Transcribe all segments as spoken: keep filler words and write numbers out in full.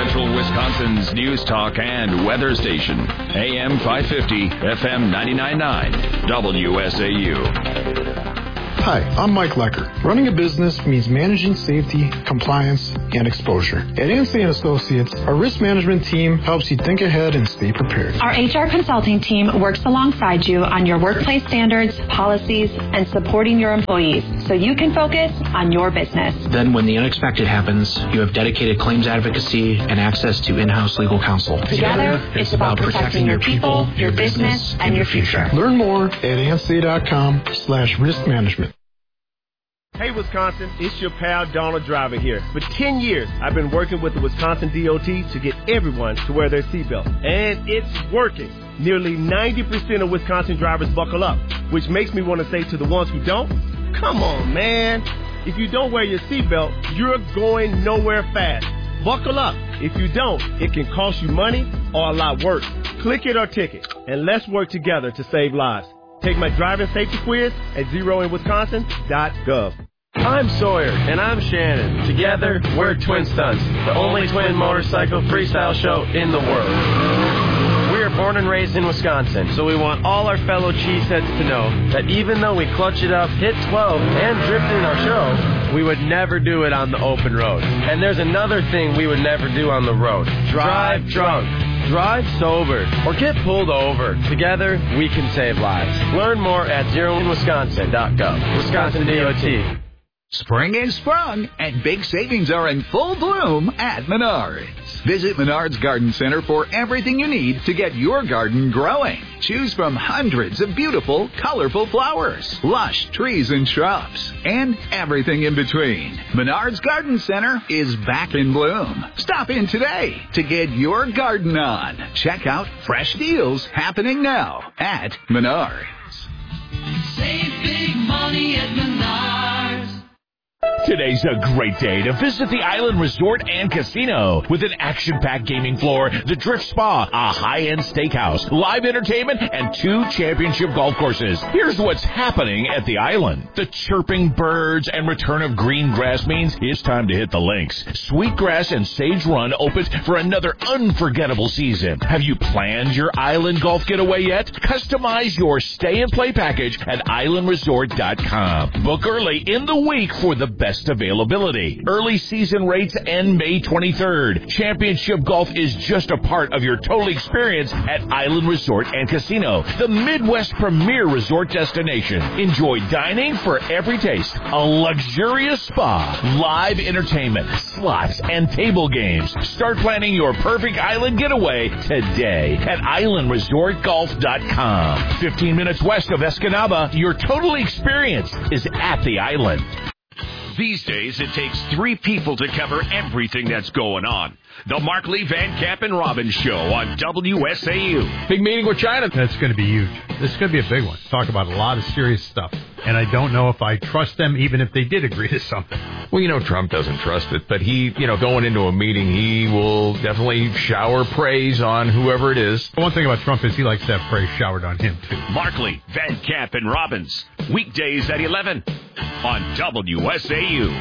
Central Wisconsin's News Talk and weather station. A M five fifty, F M ninety-nine point nine, W S A U. Hi, I'm Mike Lecker. Running a business means managing safety, compliance, and exposure. At Ansey and Associates, our risk management team helps you think ahead and stay prepared. Our H R consulting team works alongside you on your workplace standards, policies, and supporting your employees so you can focus on your business. Then when the unexpected happens, you have dedicated claims advocacy and access to in-house legal counsel. Together, it's about protecting your people, your business, and your future. Learn more at ansey.com slash risk management. Hey Wisconsin, it's your pal Donald Driver here. For ten years, I've been working with the Wisconsin D O T to get everyone to wear their seatbelt. And it's working. Nearly ninety percent of Wisconsin drivers buckle up, which makes me want to say to the ones who don't, come on, man. If you don't wear your seatbelt, you're going nowhere fast. Buckle up. If you don't, it can cost you money or a lot worse. Click it or ticket, and let's work together to save lives. Take my driving safety quiz at zero in wisconsin dot gov. I'm Sawyer, and I'm Shannon. Together, we're Twin Stunts, the only twin motorcycle freestyle show in the world. We are born and raised in Wisconsin, so we want all our fellow cheeseheads to know that even though we clutch it up, hit twelve, and drift in our show, we would never do it on the open road. And there's another thing we would never do on the road. Drive drunk. Drive sober or get pulled over. Together, we can save lives. Learn more at zero in wisconsin dot gov. Wisconsin D O T. Spring is sprung, and big savings are in full bloom at Menards. Visit Menards Garden Center for everything you need to get your garden growing. Choose from hundreds of beautiful, colorful flowers, lush trees and shrubs, and everything in between. Menards Garden Center is back in bloom. Stop in today to get your garden on. Check out fresh deals happening now at Menards. Save big money at Menards. Today's a great day to visit the Island Resort and Casino with an action-packed gaming floor, the Drift Spa, a high-end steakhouse, live entertainment, and two championship golf courses. Here's what's happening at the Island. The chirping birds and return of green grass means it's time to hit the links. Sweetgrass and Sage Run opens for another unforgettable season. Have you planned your Island golf getaway yet? Customize your stay and play package at island resort dot com. Book early in the week for the best availability. Early season rates end May twenty-third. Championship golf is just a part of your total experience at Island Resort and Casino, the Midwest premier resort destination. Enjoy dining for every taste, a luxurious spa, live entertainment, slots, and table games. Start planning your perfect island getaway today at island resort golf dot com. fifteen minutes west of Escanaba, your total experience is at the island. These days, it takes three people to cover everything that's going on. The Markley, Van Camp, and Robbins Show on W S A U. Big meeting with China. That's going to be huge. This is going to be a big one. Talk about a lot of serious stuff. And I don't know if I trust them, even if they did agree to something. Well, you know, Trump doesn't trust it. But he, you know, going into a meeting, he will definitely shower praise on whoever it is. One thing about Trump is he likes to have praise showered on him, too. Markley, Van Camp, and Robbins. Weekdays at eleven on W S A U.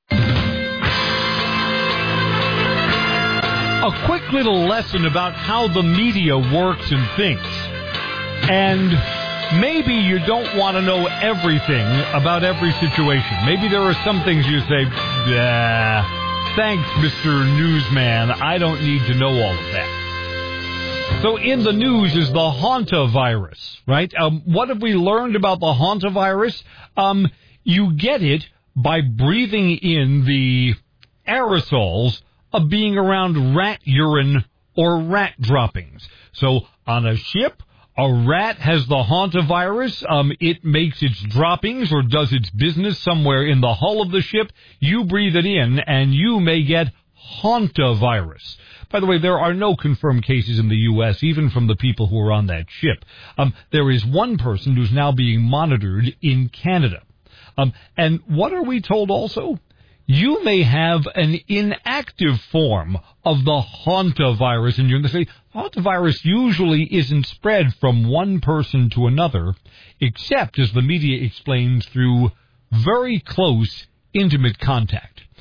A quick little lesson about how the media works and thinks. And maybe you don't want to know everything about every situation. Maybe there are some things you say, ah, thanks, Mister Newsman, I don't need to know all of that. So in the news is the hantavirus, right? Um, what have we learned about the hantavirus? Um, you get it by breathing in the aerosols of being around rat urine or rat droppings. So on a ship, a rat has the hantavirus. Um, it makes its droppings or does its business somewhere in the hull of the ship. You breathe it in, and you may get hantavirus. By the way, there are no confirmed cases in the U S, even from the people who are on that ship. Um, there is one person who's now being monitored in Canada. Um, and what are we told also? You may have an inactive form of the hantavirus, and you're going to say, hantavirus usually isn't spread from one person to another, except, as the media explains, through very close, intimate contact.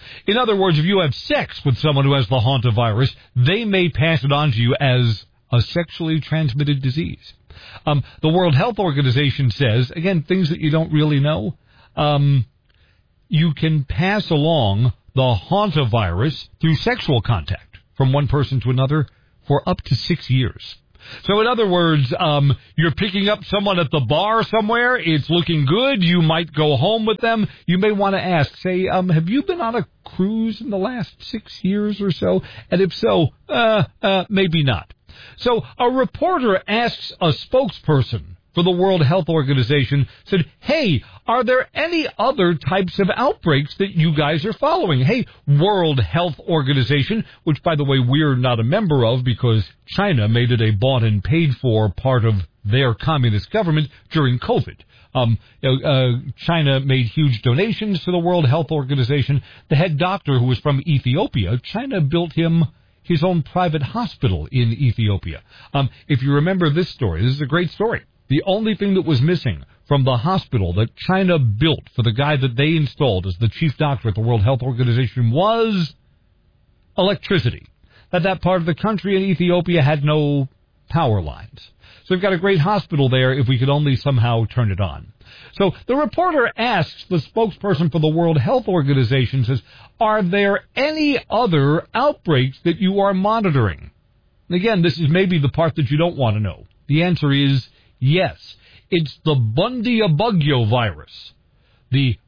In other words, if you have sex with someone who has the hantavirus, they may pass it on to you as a sexually transmitted disease. Um, the World Health Organization says, again, things that you don't really know, um, you can pass along the hantavirus through sexual contact from one person to another for up to six years. So in other words, um, you're picking up someone at the bar somewhere. It's looking good. You might go home with them. You may want to ask, say, um, have you been on a cruise in the last six years or so? And if so, uh, uh, maybe not. So a reporter asks a spokesperson for the World Health Organization, said, hey, are there any other types of outbreaks that you guys are following? Hey, World Health Organization, which, by the way, we're not a member of because China made it a bought and paid for part of their communist government during COVID. Um, you know, uh, China made huge donations to the World Health Organization. The head doctor, who was from Ethiopia, China built him his own private hospital in Ethiopia. Um, if you remember this story, this is a great story. The only thing that was missing from the hospital that China built for the guy that they installed as the chief doctor at the World Health Organization was electricity. That that part of the country in Ethiopia had no power lines. So we've got a great hospital there if we could only somehow turn it on. So the reporter asks the spokesperson for the World Health Organization, says, are there any other outbreaks that you are monitoring? And again, this is maybe the part that you don't want to know. The answer is yes. It's the Bundy-Abugyo virus. The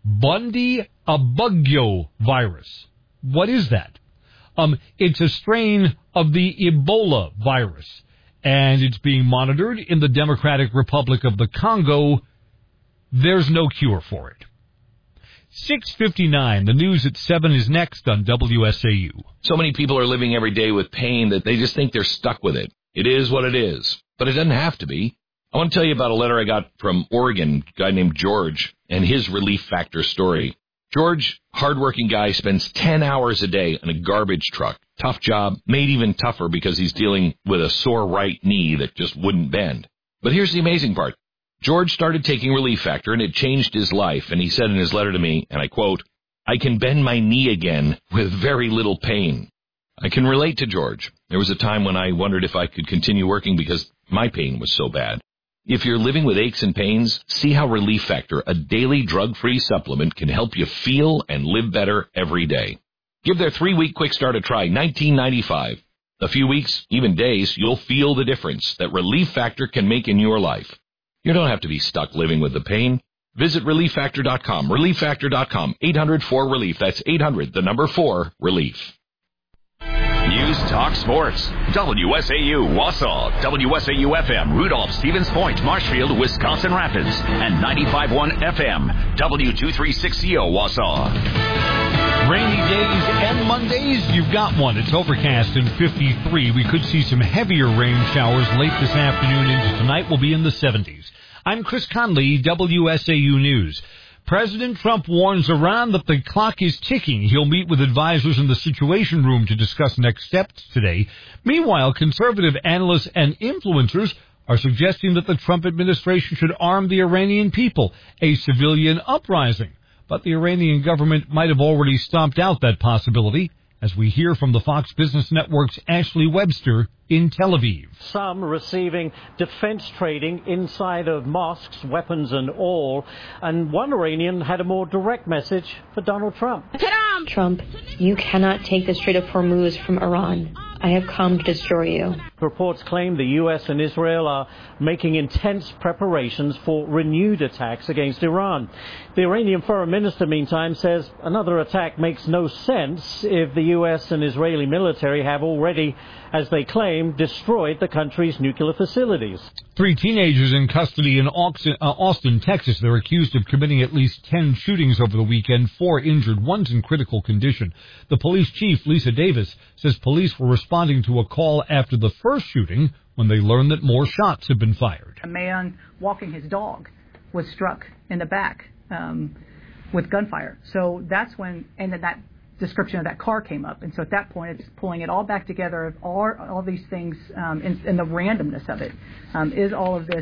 Bundy-Abugyo virus. What is that? Um, it's a strain of the Ebola virus, and it's being monitored in the Democratic Republic of the Congo. There's no cure for it. six fifty-nine, the news at seven is next on W S A U. So many people are living every day with pain that they just think they're stuck with it. It is what it is, but it doesn't have to be. I want to tell you about a letter I got from Oregon, a guy named George, and his Relief Factor story. George, hardworking guy, spends ten hours a day in a garbage truck. Tough job, made even tougher because he's dealing with a sore right knee that just wouldn't bend. But here's the amazing part. George started taking Relief Factor, and it changed his life, and he said in his letter to me, and I quote, I can bend my knee again with very little pain. I can relate to George. There was a time when I wondered if I could continue working because my pain was so bad. If you're living with aches and pains, see how Relief Factor, a daily drug-free supplement, can help you feel and live better every day. Give their three-week quick start a try, nineteen ninety-five dollars. A few weeks, even days, you'll feel the difference that Relief Factor can make in your life. You don't have to be stuck living with the pain. Visit relief factor dot com, relief factor dot com, eight hundred four relief. That's eight hundred, the number four, relief. News Talk Sports. W S A U Wausau, W S A U F M Rudolph, Stevens Point, Marshfield, Wisconsin Rapids, and ninety-five point one F M W two thirty-six C O Wausau. Rainy days and Mondays, you've got one. It's overcast and fifty-three. We could see some heavier rain showers late this afternoon into tonight. We'll be in the seventies. I'm Chris Conley, W S A U News. President Trump warns Iran that the clock is ticking. He'll meet with advisors in the Situation Room to discuss next steps today. Meanwhile, conservative analysts and influencers are suggesting that the Trump administration should arm the Iranian people, a civilian uprising. But the Iranian government might have already stomped out that possibility, as we hear from the Fox Business Network's Ashley Webster in Tel Aviv. Some receiving defense trading inside of mosques, weapons and all. And one Iranian had a more direct message for Donald Trump. Trump, you cannot take the Strait of Hormuz from Iran. I have come to destroy you. Reports claim the U S and Israel are making intense preparations for renewed attacks against Iran. The Iranian foreign minister, meantime, says another attack makes no sense if the U S and Israeli military have already, as they claim, destroyed the country's nuclear facilities. Three teenagers in custody in Austin, uh, Austin, Texas. They're accused of committing at least ten shootings over the weekend, four injured, one's in critical condition. The police chief, Lisa Davis, says police were responding to a call after the first shooting when they learned that more shots had been fired. A man walking his dog was struck in the back um, with gunfire. So that's when, and then that description of that car came up. And so at that point, it's pulling it all back together, all, all these things, um, and, and the randomness of it. Um, is all of this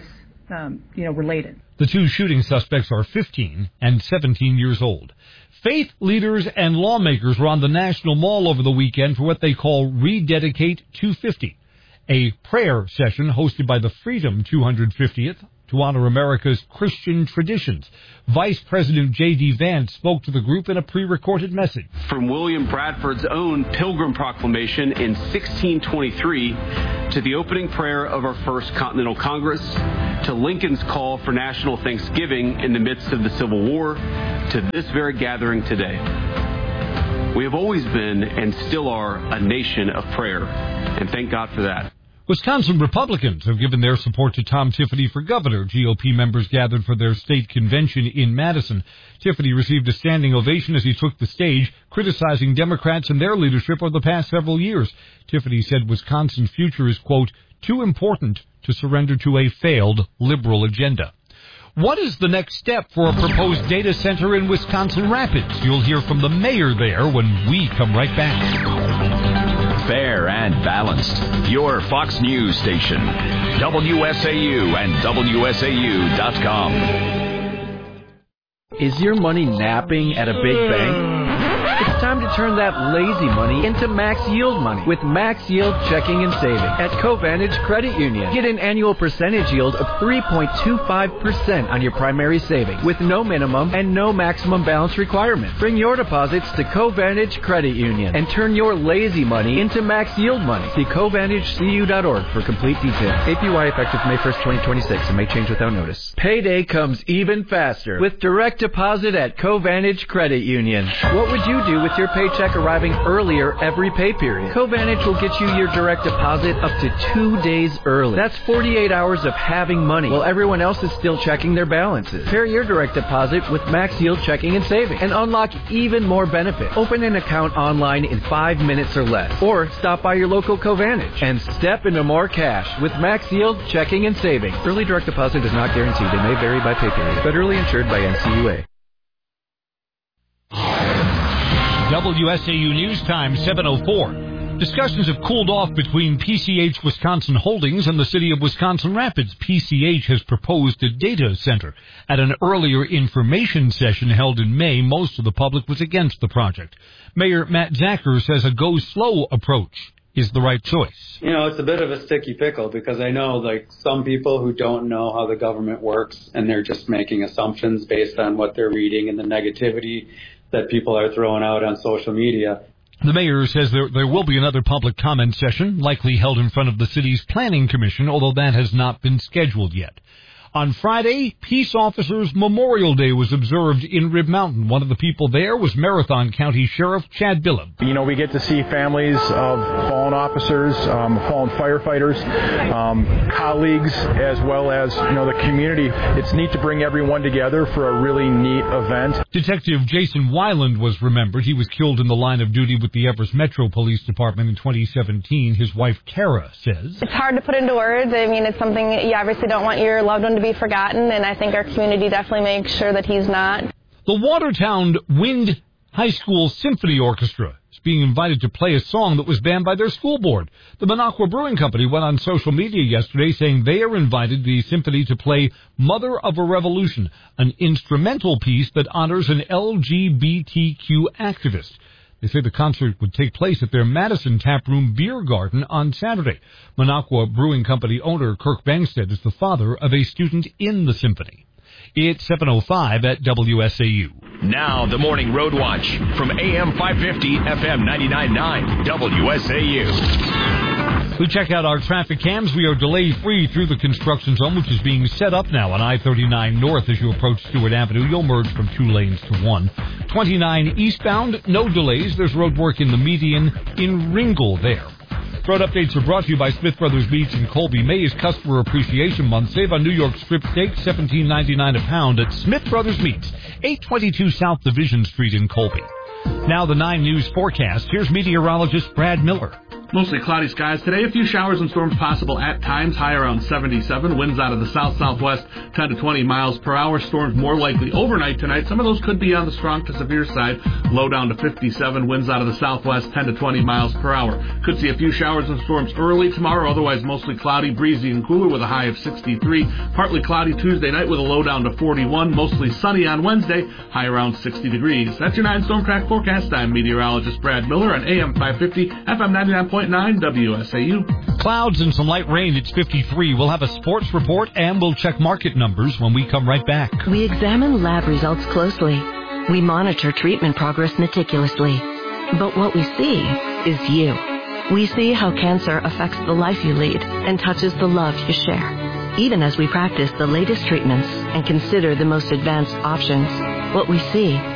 um, you know, related. The two shooting suspects are fifteen and seventeen years old. Faith leaders and lawmakers were on the National Mall over the weekend for what they call Rededicate two fifty, a prayer session hosted by the Freedom two hundred fiftieth to honor America's Christian traditions. Vice President J D. Vance spoke to the group in a pre-recorded message. From William Bradford's own Pilgrim Proclamation in sixteen twenty-three to the opening prayer of our First Continental Congress, to Lincoln's call for national thanksgiving in the midst of the Civil War, to this very gathering today. We have always been and still are a nation of prayer, and thank God for that. Wisconsin Republicans have given their support to Tom Tiffany for governor. G O P members gathered for their state convention in Madison. Tiffany received a standing ovation as he took the stage, criticizing Democrats and their leadership over the past several years. Tiffany said Wisconsin's future is, quote, too important to surrender to a failed liberal agenda. What is the next step for a proposed data center in Wisconsin Rapids? You'll hear from the mayor there when we come right back. Fair and balanced. Your Fox News station. W S A U and W S A U dot com. Is your money napping at a big bank? It's time to turn that lazy money into max yield money with Max Yield Checking and Saving at Covantage Credit Union. Get an annual percentage yield of three point two five percent on your primary savings with no minimum and no maximum balance requirement. Bring your deposits to Covantage Credit Union and turn your lazy money into max yield money. See Covantage C U dot org for complete details. A P Y effective May first, twenty twenty-six and may change without notice. Payday comes even faster with direct deposit at Covantage Credit Union. What would you do with your paycheck arriving earlier every pay period? Covantage will get you your direct deposit up to two days early. That's forty-eight hours of having money while everyone else is still checking their balances. Pair your direct deposit with Max Yield Checking and Saving and unlock even more benefits. Open an account online in five minutes or less, or stop by your local Covantage and step into more cash with Max Yield Checking and Saving. Early direct deposit is not guaranteed and may vary by pay period. Federally insured by N C U A. W S A U News Time, seven oh four. Discussions have cooled off between P C H Wisconsin Holdings and the city of Wisconsin Rapids. P C H has proposed a data center. At an earlier information session held in May, most of the public was against the project. Mayor Matt Zacher says a go-slow approach is the right choice. You know, it's a bit of a sticky pickle because I know, like, some people who don't know how the government works and they're just making assumptions based on what they're reading and the negativity that people are throwing out on social media. The mayor says there, there will be another public comment session, likely held in front of the city's planning commission, although that has not been scheduled yet. On Friday, Peace Officers Memorial Day was observed in Rib Mountain. One of the people there was Marathon County Sheriff Chad Billum. You know, we get to see families of fallen officers, um, fallen firefighters, um, colleagues, as well as, you know, the community. It's neat to bring everyone together for a really neat event. Detective Jason Weiland was remembered. He was killed in the line of duty with the Everest Metro Police Department in twenty seventeen. His wife, Kara, says, it's hard to put into words. I mean, it's something you obviously don't want your loved one to be forgotten, and I think our community definitely makes sure that he's not. The Watertown Wind High School Symphony Orchestra is being invited to play a song that was banned by their school board. The Minocqua Brewing Company went on social media yesterday saying they are invited the symphony to play Mother of a Revolution, an instrumental piece that honors an L G B T Q activist. They say the concert would take place at their Madison Taproom Beer Garden on Saturday. Minocqua Brewing Company owner Kirk Bangstead is the father of a student in the symphony. It's seven oh five at W S A U. Now the Morning Road Watch from A M five fifty, F M ninety-nine point nine, W S A U. We check out our traffic cams. We are delay-free through the construction zone, which is being set up now on I thirty-nine North as you approach Stewart Avenue. You'll merge from two lanes to one. twenty-nine eastbound, no delays. There's road work in the median in Ringgold there. Road updates are brought to you by Smith Brothers Meats in Colby. May is Customer Appreciation Month. Save on New York strip steak, seventeen ninety-nine a pound at Smith Brothers Meats, eight twenty-two South Division Street in Colby. Now the nine News forecast. Here's meteorologist Brad Miller. Mostly cloudy skies today. A few showers and storms possible at times. High around seventy-seven. Winds out of the south-southwest, ten to twenty miles per hour. Storms more likely overnight tonight. Some of those could be on the strong to severe side. Low down to fifty-seven. Winds out of the southwest, ten to twenty miles per hour. Could see a few showers and storms early tomorrow. Otherwise, mostly cloudy, breezy, and cooler with a high of sixty-three. Partly cloudy Tuesday night with a low down to forty-one. Mostly sunny on Wednesday. High around sixty degrees. That's your nine Storm Track forecast. I'm meteorologist Brad Miller on A M five fifty, F M ninety-nine point nine, W S A U. Clouds and some light rain. It's fifty-three. We'll have a sports report and we'll check market numbers when we come right back. We examine lab results closely. We monitor treatment progress meticulously. But what we see is you. We see how cancer affects the life you lead and touches the love you share. Even as we practice the latest treatments and consider the most advanced options, what we see